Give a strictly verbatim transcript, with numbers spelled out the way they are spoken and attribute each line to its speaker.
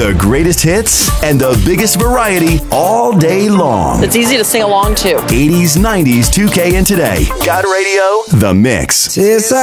Speaker 1: The greatest hits and the biggest variety all day long.
Speaker 2: It's easy to sing along to.
Speaker 1: eighties, nineties, two K, and today. God Radio, The Mix.
Speaker 3: Yes,